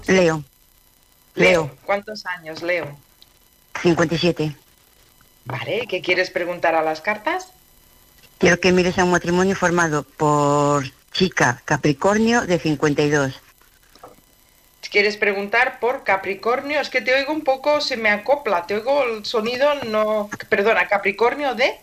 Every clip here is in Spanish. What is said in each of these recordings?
Leo. Leo. ¿Cuántos años, Leo? 57. Vale, ¿qué quieres preguntar a las cartas? Quiero que mires a un matrimonio formado por chica Capricornio de 52. ¿Quieres preguntar por Capricornio? Es que te oigo un poco, se me acopla, te oigo el sonido, no... Perdona, Capricornio de...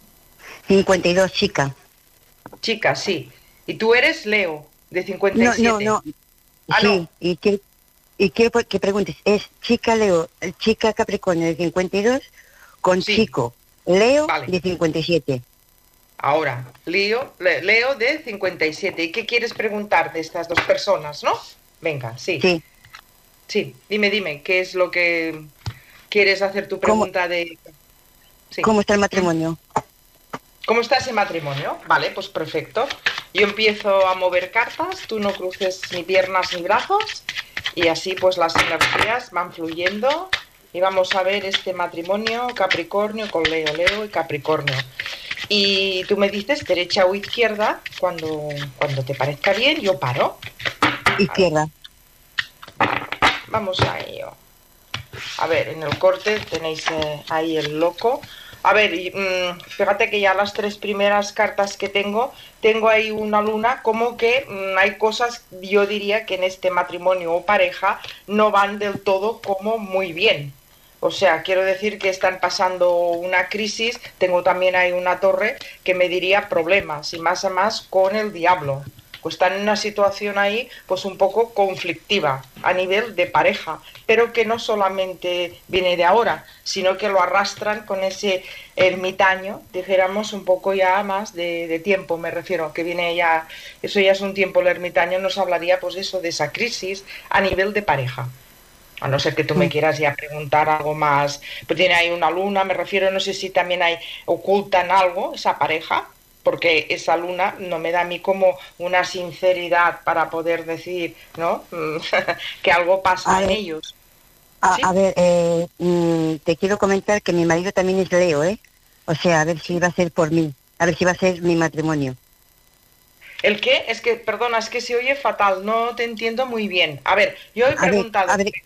52, chica. Chica, sí. Y tú eres Leo, de No, 57. Ah, sí, no. y quiero que preguntes, ¿es chica Leo, chica Capricornio de 52 con Sí, chico Leo vale. de 57? Ahora, Leo de 57. ¿Y qué quieres preguntar de estas dos personas, no? Venga, sí. Sí. Sí, dime, ¿qué es lo que quieres hacer tu ¿Cómo, pregunta de...? Sí. cómo está el ¿Mm? matrimonio? ¿Cómo está ese matrimonio? Vale, pues perfecto. Yo empiezo a mover cartas, tú no cruces ni piernas ni brazos y así pues las energías van fluyendo y vamos a ver este matrimonio Capricornio con Leo y Capricornio. Y tú me dices derecha o izquierda, cuando te parezca bien, yo paro. A ver, Izquierda. vamos a ello. A ver, en el corte tenéis ahí el loco. A ver, fíjate que ya las tres primeras cartas que tengo ahí una luna, como que hay cosas, yo diría que en este matrimonio o pareja no van del todo como muy bien. O sea, quiero decir que están pasando una crisis, tengo también ahí una torre que me diría problemas y más a más con el diablo. Pues están en una situación ahí pues un poco conflictiva a nivel de pareja, pero que no solamente viene de ahora, sino que lo arrastran con ese ermitaño, dijéramos un poco ya más de tiempo, me refiero, que viene ya, eso ya es un tiempo, el ermitaño nos hablaría pues eso, de esa crisis a nivel de pareja. A no ser que tú me Mm. quieras ya preguntar algo más, pues tiene ahí una luna, me refiero, no sé si también hay, ocultan algo esa pareja, porque esa luna no me da a mí como una sinceridad para poder decir, ¿no? que algo A pasa en ver, ellos. a ¿Sí? ver, te quiero comentar que mi marido también es Leo, ¿eh? O sea, a ver si ¿Sí? va a ser por mí, a ver si va a ser mi matrimonio. ¿El qué? Es que, perdona, es que se oye fatal, no te entiendo muy bien. A ver, yo he A preguntado... ver,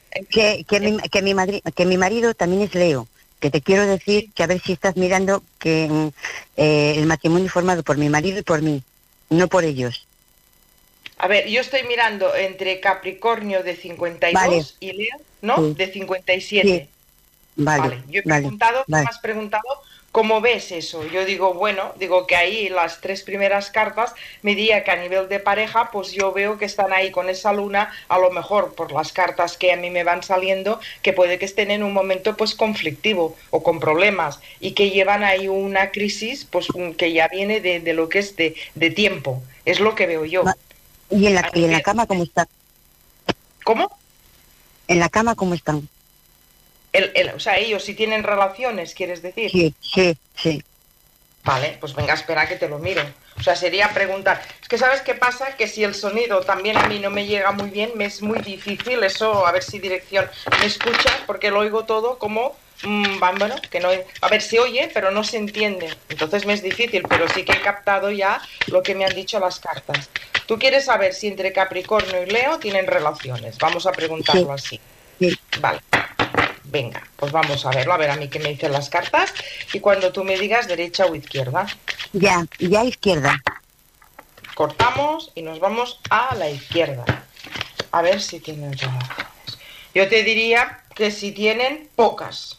que mi marido también es Leo, que te quiero decir Sí. que a ver si estás mirando que el matrimonio formado por mi marido y por mí, no por ellos. A ver, yo estoy mirando entre Capricornio de cincuenta y Vale, dos y Leo, ¿no? sí, De cincuenta y sí, siete. vale, Vale, yo he vale, preguntado, tú me vale. has preguntado cómo ves eso. Yo digo, bueno, digo que ahí las tres primeras cartas me diría que a nivel de pareja, pues yo veo que están ahí con esa luna, a lo mejor por las cartas que a mí me van saliendo, que puede que estén en un momento pues conflictivo o con problemas y que llevan ahí una crisis pues que ya viene de lo que es de tiempo. Es lo que veo yo. Va- A y en la nivel, cama cómo está? ¿cómo? En la cama cómo están? O sea, ellos si tienen relaciones, ¿quieres decir? Sí, sí, sí. Vale, pues venga, espera que te lo miro. O sea, sería preguntar. Es que ¿sabes qué pasa? Que si el sonido también a mí no me llega muy bien, me es muy difícil eso, a ver si dirección me escucha, porque lo oigo todo como, bueno, que no, a ver, se oye, pero no se entiende. Entonces me es difícil, pero sí que he captado ya lo que me han dicho las cartas. Tú quieres saber si entre Capricornio y Leo tienen relaciones. Vamos a Sí, preguntarlo así. sí. Vale. Venga, pues vamos a verlo, a ver a mí qué me dicen las cartas y cuando tú me digas derecha o izquierda. Ya izquierda. Cortamos y nos vamos a la izquierda. A ver si tienen relaciones. Yo te diría que si tienen pocas.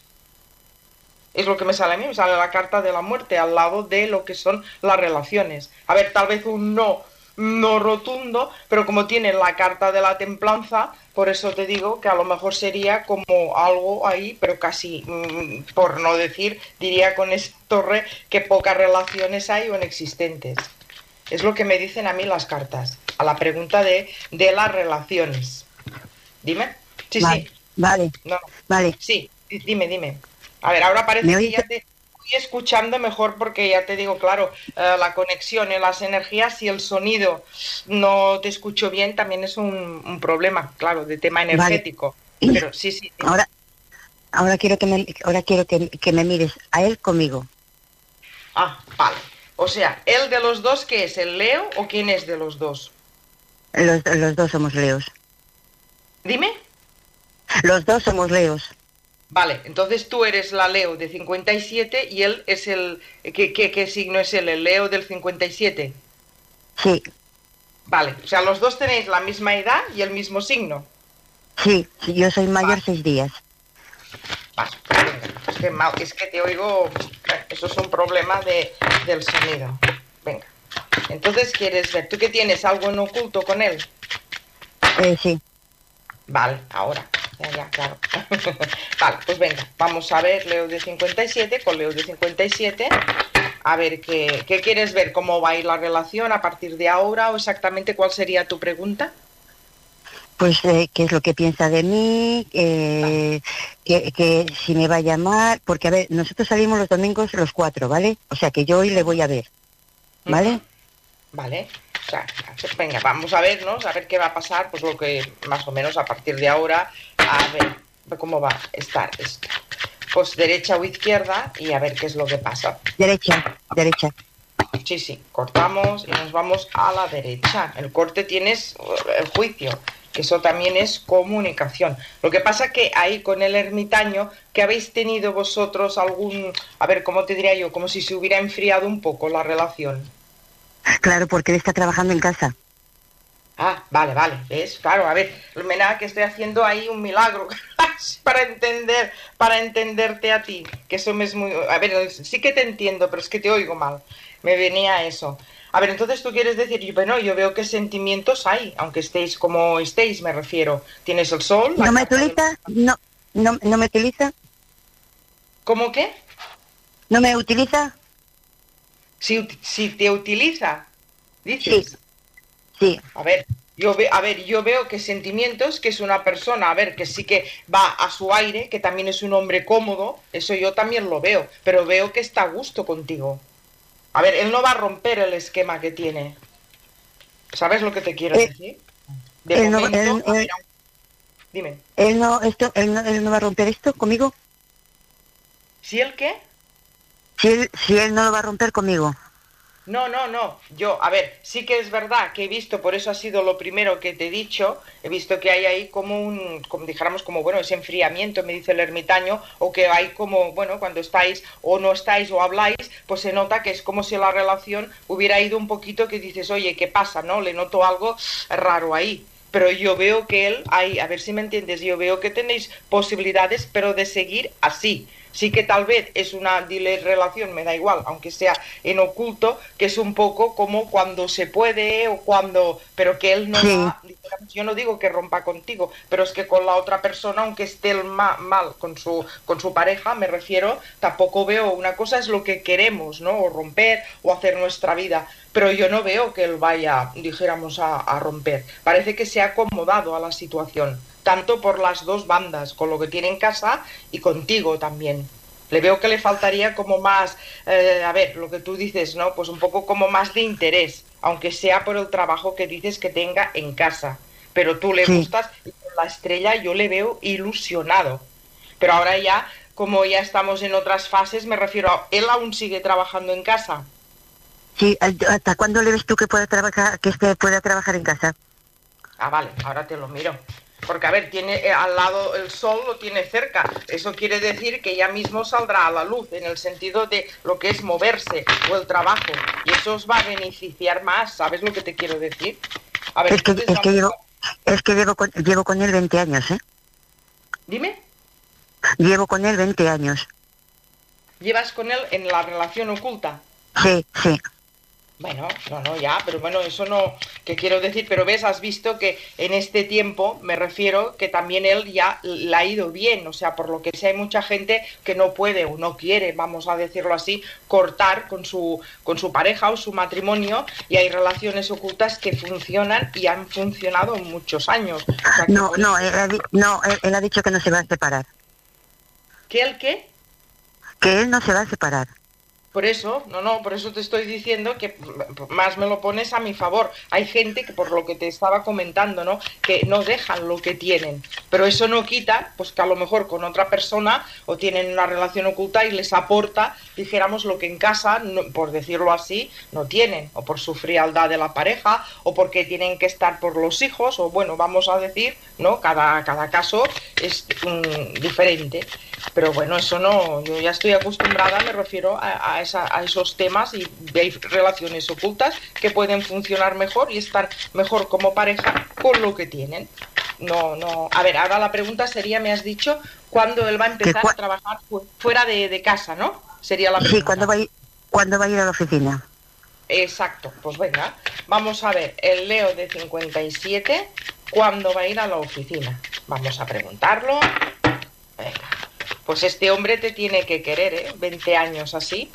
Es lo que me sale a mí, me sale la carta de la muerte al lado de lo que son las relaciones. A ver, tal vez un no rotundo, pero como tiene la carta de la templanza, por eso te digo que a lo mejor sería como algo ahí, pero casi, por no decir, diría con esta torre que pocas relaciones hay o inexistentes. Es lo que me dicen a mí las cartas, a la pregunta de las relaciones. Dime. Sí, Vale, sí. vale, No, vale. sí, dime. A ver, ahora ¿Me parece que oyes? ya te estoy escuchando mejor porque ya te digo, claro, la conexión en las energías y el sonido no te escucho bien también es un problema, claro, de tema Vale. energético. Pero sí, sí, dime. Ahora, ahora quiero que me mires a él conmigo. Ah, vale. O sea, ¿el de los dos qué es? ¿El Leo o quién es de los dos? Los dos somos Leos. Dime. Los dos somos Leos. Vale, entonces tú eres la Leo de 57 y él es el... ¿Qué signo es él? ¿El Leo del 57? Sí, Vale, o sea, los dos tenéis la misma edad y el mismo signo. sí, sí, yo soy mayor Vale, 6 días. vas, pues venga. Es que te oigo... Eso es un problema del sonido. Venga. Entonces, ¿quieres ver? ¿Tú qué tienes? ¿Algo en oculto con él? Sí, Vale, ahora. Ya, claro. Vale, pues venga. Vamos a ver Leo de 57 con Leo de 57. A ver, ¿qué quieres ver? ¿Cómo va a ir la relación a partir de ahora? ¿O exactamente cuál sería tu pregunta? pues qué es lo que piensa de mí, Vale. que si me va a llamar, porque a ver, nosotros salimos los domingos los 4, ¿vale? O sea que yo hoy le Ujú, voy a ver, ujú. ¿vale? Vale. O sea, venga, vamos a vernos, a ver qué va a pasar, pues lo que más o menos a partir de ahora, a ver cómo va a estar esto. Pues derecha o izquierda y a ver qué es lo que pasa. Derecha, derecha. Sí, sí, cortamos y nos vamos a la derecha. El corte tienes el juicio, que eso también es comunicación. Lo que pasa que ahí con el ermitaño, que habéis tenido vosotros algún, a ver, ¿cómo te diría yo? Como si se hubiera enfriado un poco la relación. Claro, porque él está trabajando en casa. Ah, vale, vale, ¿ves? Claro, a ver, me da que estoy haciendo ahí un milagro para entenderte a ti, que eso me es muy... A ver, sí que te entiendo, pero es que te oigo mal, me venía eso. A ver, entonces tú quieres decir, bueno, yo veo que sentimientos hay, aunque estéis como estéis, me refiero. Tienes el sol, ¿No la me carta del... utiliza? No, no me utiliza. ¿Cómo qué? ¿No me utiliza? Si te utiliza, Sí, dices. sí. A ver, yo veo que sentimientos, que es una persona, a ver, que sí que va a su aire, que también es un hombre cómodo, eso yo también lo veo, pero veo que está a gusto contigo. A ver, él no va a romper el esquema que tiene. ¿Sabes lo que te quiero Eh, decir? De él no, momento, a ver, dime. él no va a romper esto conmigo. ¿Sí el qué? Si él no lo va a romper conmigo. No, no, no. Yo, a ver, sí que es verdad que he visto, por eso ha sido lo primero que te he dicho, he visto que hay ahí como como dijéramos, como, bueno, ese enfriamiento, me dice el ermitaño, o que hay como, bueno, cuando estáis o no estáis o habláis, pues se nota que es como si la relación hubiera ido un poquito que dices, oye, ¿qué pasa? ¿No? Le noto algo raro ahí. Pero yo veo que él, hay, a ver si me entiendes, yo veo que tenéis posibilidades, pero de seguir así. Sí que tal vez es una dile relación, me da igual, aunque sea en oculto, que es un poco como cuando se puede o cuando, pero que él no Sí, va, yo no digo que rompa contigo, pero es que con la otra persona, aunque esté el mal con su pareja, me refiero, tampoco veo, una cosa es lo que queremos, ¿no? O romper o hacer nuestra vida, pero yo no veo que él vaya, dijéramos, a romper. Parece que se ha acomodado a la situación, tanto por las dos bandas, con lo que tiene en casa y contigo también. Le veo que le faltaría como más, a ver, lo que tú dices, ¿no? Pues un poco como más de interés, aunque sea por el trabajo que dices que tenga en casa. Pero tú le sí, gustas y con la estrella yo le veo ilusionado. Pero ahora ya, como ya estamos en otras fases, me refiero a, él aún sigue trabajando en casa. sí. ¿Hasta cuándo le ves tú que pueda trabajar, que este pueda trabajar en casa? Ah, vale, ahora te lo miro. Porque, a ver, tiene al lado el sol, lo tiene cerca. Eso quiere decir que ya mismo saldrá a la luz, en el sentido de lo que es moverse o el trabajo. Y eso os va a beneficiar más, ¿sabes lo que te quiero decir? A ver, Es que, entonces es que vamos llevo, a... es que llevo con él 20 años, ¿eh? Dime, Llevo con él 20 años. ¿llevas con él en la relación oculta? Sí, sí, Bueno, no, no, ya, pero bueno, eso no, ¿qué quiero decir? Pero ves, has visto que en este tiempo, me refiero, que también él ya le ha ido bien, o sea, por lo que sea, hay mucha gente que no puede o no quiere, vamos a decirlo así, cortar con su pareja o su matrimonio, y hay relaciones ocultas que funcionan y han funcionado muchos años. O sea, que no, por no, eso, él ha dicho que no se va a separar, ¿qué el qué? que él no se va a separar. Por eso, no, no, por eso te estoy diciendo que más me lo pones a mi favor. Hay gente que por lo que te estaba comentando, ¿no? Que no dejan lo que tienen. Pero eso no quita, pues que a lo mejor con otra persona o tienen una relación oculta y les aporta, dijéramos, lo que en casa, no, por decirlo así, no tienen, o por su frialdad de la pareja, o porque tienen que estar por los hijos, o bueno, vamos a decir, ¿no? Cada caso es diferente. Pero bueno, eso no, yo ya estoy acostumbrada, me refiero a esos temas, y hay relaciones ocultas que pueden funcionar mejor y estar mejor como pareja con lo que tienen. No. A ver, ahora la pregunta sería, me has dicho, ¿cuándo él va a empezar a trabajar fuera de casa, no? Sería la pregunta. Sí, ¿cuándo va a ir a la oficina? Exacto, pues venga, vamos a ver, el Leo de 57, ¿cuándo va a ir a la oficina? Vamos a preguntarlo. Venga, pues este hombre te tiene que querer, ¿eh? 20 años así.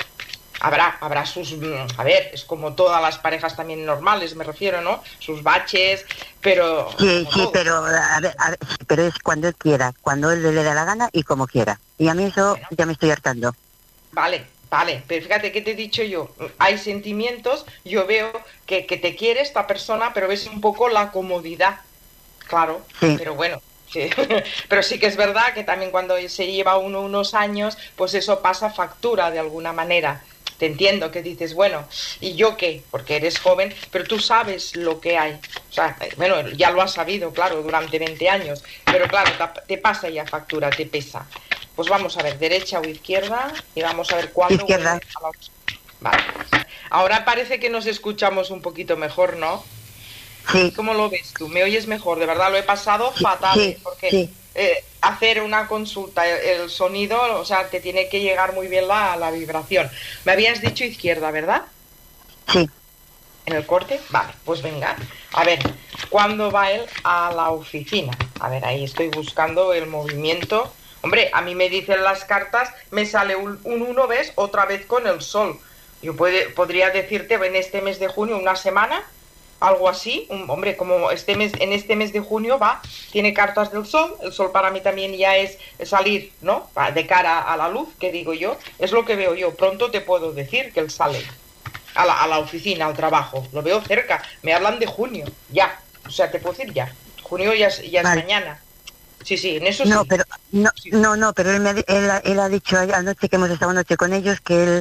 Habrá sus... A ver, es como todas las parejas también normales, me refiero, ¿no? Sus baches, pero... Sí, pero a ver, pero es cuando él quiera, cuando él le da la gana y como quiera. Y a mí eso bueno, ya me estoy hartando. Vale, pero fíjate que te he dicho yo, hay sentimientos, yo veo que te quiere esta persona, pero ves un poco la comodidad, claro, sí. Pero bueno... Sí. Pero sí que es verdad que también cuando se lleva unos años, pues eso pasa factura de alguna manera. Te entiendo que dices, bueno, ¿y yo qué? Porque eres joven, pero tú sabes lo que hay. O sea, bueno, ya lo has sabido, claro, durante 20 años. Pero claro, te pasa ya factura, te pesa. Pues vamos a ver, derecha o izquierda, y vamos a ver cuándo... Izquierda. Vale. Ahora parece que nos escuchamos un poquito mejor, ¿no? Sí. ¿Cómo lo ves tú? ¿Me oyes mejor? De verdad, lo he pasado fatal, sí, porque sí. Hacer una consulta, el sonido, o sea, te tiene que llegar muy bien la vibración. Me habías dicho izquierda, ¿verdad? Sí. ¿En el corte? Vale, pues venga. A ver, ¿cuándo va él a la oficina? A ver, ahí estoy buscando el movimiento. Hombre, a mí me dicen las cartas, me sale un 1, ¿ves? Otra vez con el sol. Yo podría decirte en este mes de junio, una semana... algo así, hombre, como en este mes de junio tiene cartas del sol, el sol para mí también ya es salir, ¿no? De cara a la luz, que digo yo, es lo que veo yo, pronto te puedo decir que él sale a la oficina, al trabajo, lo veo cerca, me hablan de junio, ya, o sea, te puedo decir ya, junio ya es vale. Mañana. Sí, en eso no, sí. Pero, no, pero él ha dicho anoche que hemos estado anoche con ellos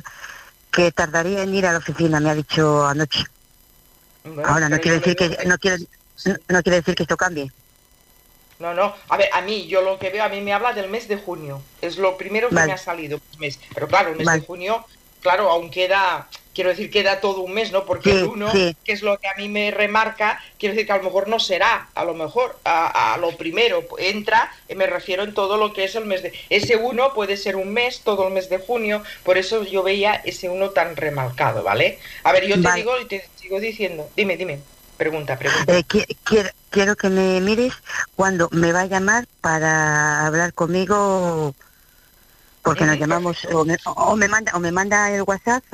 que tardaría en ir a la oficina, me ha dicho anoche. Bueno, ahora no quiere decir que no quiere decir que esto cambie. No, a ver, a mí, yo lo que veo, a mí me habla del mes de junio, es lo primero que me ha salido, pero claro, el mes de junio, claro, aún queda, quiero decir, queda todo un mes, ¿no? Porque el 1, que es lo que a mí me remarca, quiero decir que a lo mejor no será, a lo mejor a lo primero entra, me refiero en todo lo que es el mes de... Ese 1 puede ser un mes, todo el mes de junio, por eso yo veía ese 1 tan remarcado, ¿vale? A ver, yo te digo y te sigo diciendo, dime, pregunta. Quiero que me mires cuando me va a llamar para hablar conmigo... Porque nos llamamos, o me manda el WhatsApp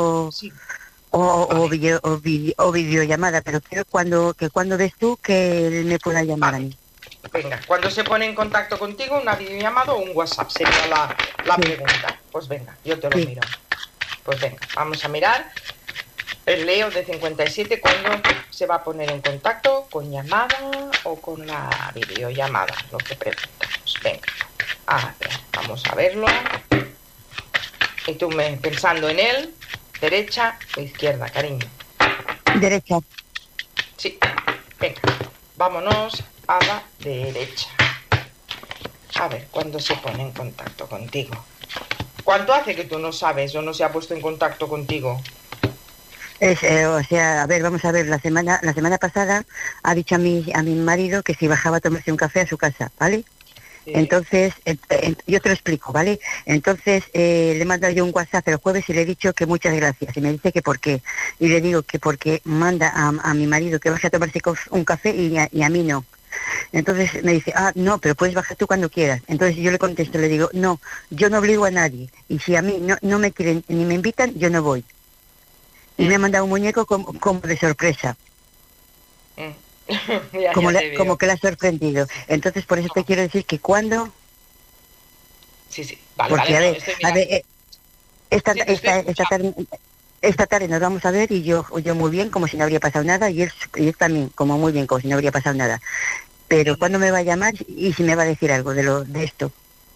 o videollamada, pero quiero cuando ves tú que él me pueda llamar a mí. Venga, cuando se pone en contacto contigo, una videollamada o un WhatsApp sería la pregunta. Pues venga, yo te lo miro. Pues venga, vamos a mirar. El Leo de 57, ¿cuándo se va a poner en contacto? ¿Con llamada o con la videollamada? Lo que preguntamos. Venga. A ver, vamos a verlo. Y tú pensando en él, derecha o izquierda, cariño. Derecha. Sí, venga, vámonos a la derecha. A ver, ¿cuándo se pone en contacto contigo? ¿Cuánto hace que tú no sabes o no se ha puesto en contacto contigo? O sea, a ver, vamos a ver, la semana pasada ha dicho a mi marido que si bajaba a tomarse un café a su casa, ¿vale? Entonces, yo te lo explico, ¿vale? Entonces, le he mandado yo un WhatsApp el jueves y le he dicho que muchas gracias. Y me dice que por qué. Y le digo que porque manda a mi marido que baje a tomarse un café y a mí no. Entonces me dice, no, pero puedes bajar tú cuando quieras. Entonces yo le contesto, le digo, no, yo no obligo a nadie. Y si a mí no me quieren ni me invitan, yo no voy. Y me ha mandado un muñeco como de sorpresa. Como que la ha sorprendido. Entonces por eso te quiero decir que cuando... Sí, vale, porque vale. A ver, esta tarde nos vamos a ver y yo muy bien, como si no habría pasado nada, y él también, como muy bien, como si no habría pasado nada. pero ¿cuándo me va a llamar y si me va a decir algo de esto?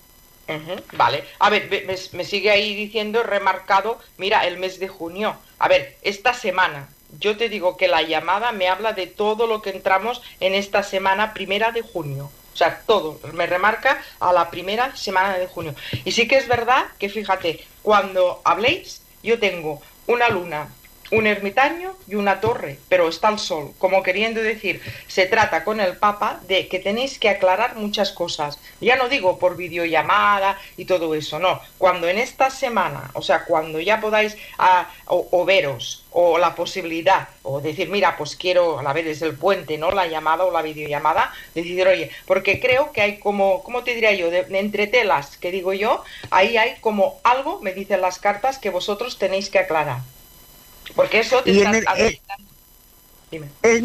Vale, a ver, me sigue ahí diciendo, remarcado, mira, el mes de junio. A ver, esta semana, yo te digo que la llamada me habla de todo lo que entramos en esta semana primera de junio. O sea, todo, me remarca a la primera semana de junio. Y sí que es verdad que, fíjate, cuando habléis, yo tengo una luna, un ermitaño y una torre, pero está el sol, como queriendo decir, se trata con el Papa de que tenéis que aclarar muchas cosas. Ya no digo por videollamada y todo eso, no. Cuando en esta semana, o sea, cuando ya podáis o veros, o la posibilidad, o decir, mira, pues quiero, a la vez es el puente, ¿no? La llamada o la videollamada, decir, oye, porque creo que hay como, ¿cómo te diría yo? De entre telas, que digo yo, ahí hay como algo, me dicen las cartas, que vosotros tenéis que aclarar. Porque eso te está Dime.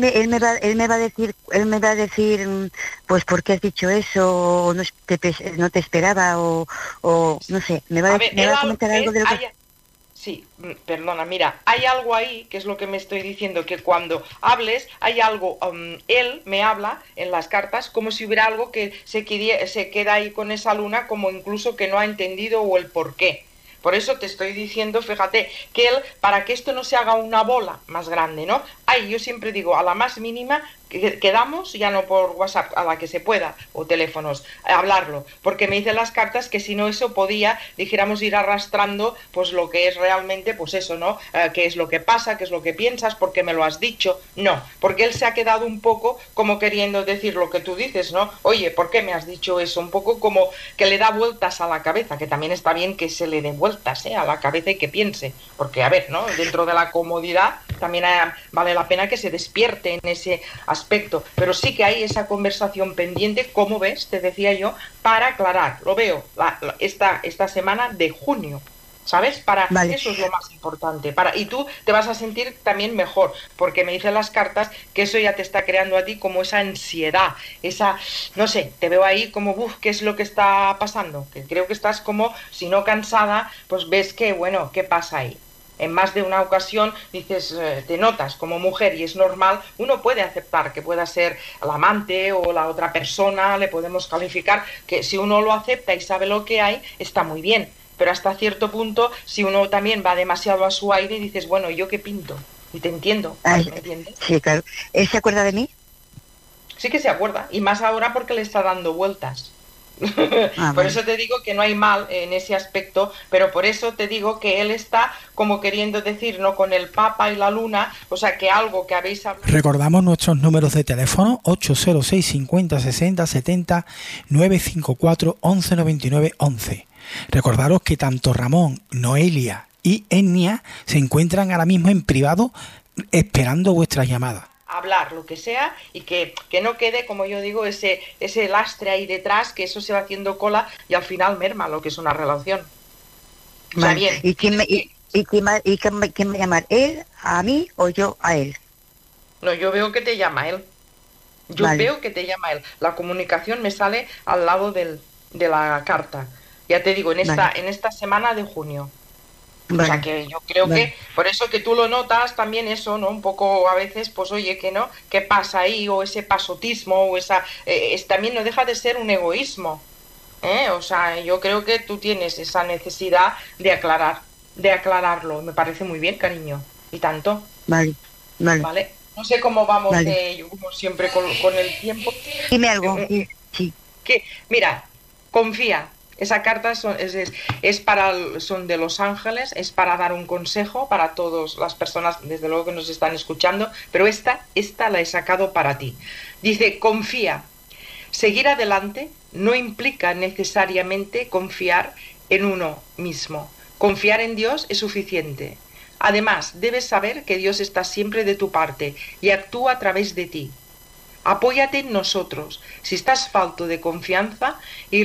Él me va a decir, pues, ¿por qué has dicho eso? O no te esperaba, o no sé, me va a comentar algo de lo que... Sí, perdona, mira, hay algo ahí, que es lo que me estoy diciendo, que cuando hables, hay algo, él me habla en las cartas como si hubiera algo que se queda ahí con esa luna, como incluso que no ha entendido o el por qué. Por eso te estoy diciendo, fíjate, que él, para que esto no se haga una bola más grande, ¿no? Yo siempre digo, a la más mínima, quedamos, ya no por WhatsApp, a la que se pueda, o teléfonos, hablarlo, porque me dicen las cartas que si no eso podía, dijéramos, ir arrastrando, pues lo que es realmente, pues eso, ¿no? ¿Qué es lo que pasa? ¿Qué es lo que piensas? ¿Por qué me lo has dicho? No, porque él se ha quedado un poco como queriendo decir lo que tú dices, ¿no? Oye, ¿por qué me has dicho eso? Un poco como que le da vueltas a la cabeza, que también está bien que se le dé vueltas, a la cabeza y que piense, porque, a ver, ¿no? Dentro de la comodidad también vale la pena que se despierte en ese aspecto, pero sí que hay esa conversación pendiente, como ves, te decía yo, para aclarar, lo veo esta semana de junio, ¿sabes? Vale. Eso es lo más importante, y tú te vas a sentir también mejor, porque me dicen las cartas que eso ya te está creando a ti como esa ansiedad, no sé, te veo ahí como, ¿qué es lo que está pasando? Que creo que estás como, si no cansada, pues ves que, bueno, ¿qué pasa ahí? En más de una ocasión dices, te notas como mujer y es normal, uno puede aceptar que pueda ser el amante o la otra persona, le podemos calificar, que si uno lo acepta y sabe lo que hay, está muy bien, pero hasta cierto punto, si uno también va demasiado a su aire y dices, bueno, ¿yo qué pinto? Y te entiendo, ¿me entiendes? Sí, claro. ¿Él se acuerda de mí? Sí que se acuerda, y más ahora porque le está dando vueltas. Por eso te digo que no hay mal en ese aspecto, pero por eso te digo que él está como queriendo decir, no, con el Papa y la Luna, o sea, que algo que habéis hablado. Recordamos nuestros números de teléfono: 806 50 60 70 954 11 99 11. Recordaros que tanto Ramón, Noelia y Enia se encuentran ahora mismo en privado esperando vuestras llamadas. Hablar lo que sea y que no quede, como yo digo, ese lastre ahí detrás, que eso se va haciendo cola y al final merma lo que es una relación. O sea, bien. ¿Y quién me llama? ¿Él a mí o yo a él? No, yo veo que te llama él. Veo que te llama él. La comunicación me sale al lado de la carta. Ya te digo, en esta semana de junio. Vale. O sea que yo creo que, por eso que tú lo notas también eso, ¿no? Un poco a veces, pues oye, que no, ¿qué pasa ahí? O ese pasotismo, o también no deja de ser un egoísmo, ¿eh? O sea, yo creo que tú tienes esa necesidad de aclararlo. Me parece muy bien, cariño. Y tanto. Vale. No sé cómo vamos, yo como siempre con el tiempo. Dime algo. Sí. Que, mira, confía. Esa carta son de los ángeles, es para dar un consejo para todas las personas, desde luego, que nos están escuchando, pero esta la he sacado para ti. Dice, confía. Seguir adelante no implica necesariamente confiar en uno mismo. Confiar en Dios es suficiente. Además, debes saber que Dios está siempre de tu parte y actúa a través de ti. Apóyate en nosotros. Si estás falto de confianza y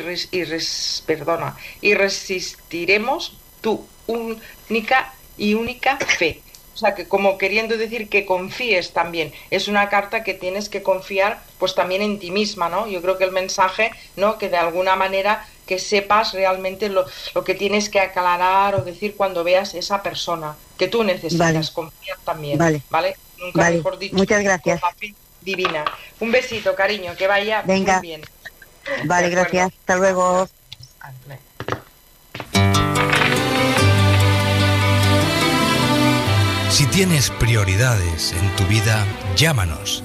resistiremos tu única fe. O sea, que como queriendo decir que confíes también. Es una carta que tienes que confiar pues también en ti misma, ¿no? Yo creo que el mensaje, ¿no? Que de alguna manera que sepas realmente lo que tienes que aclarar o decir cuando veas esa persona, que tú necesitas confiar también. ¿Vale? Nunca mejor dicho. Muchas gracias. divina. Un besito, cariño, que vaya Venga. muy bien. Vale, gracias. Hasta luego. Hazme. Si tienes prioridades en tu vida, llámanos.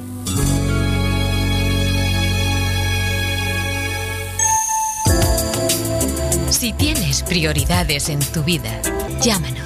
Si tienes prioridades en tu vida, llámanos.